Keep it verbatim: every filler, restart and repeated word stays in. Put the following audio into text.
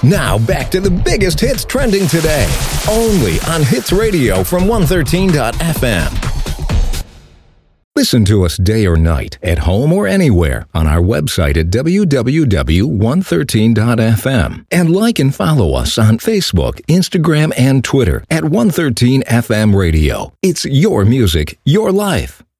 Now back to the biggest hits trending today, only on Hits Radio from one thirteen dot f m. Listen to us day or night, at home or anywhere, on our website at w w w dot one thirteen dot f m. And like and follow us on Facebook, Instagram, and Twitter at one thirteen F M Radio. It's your music, your life.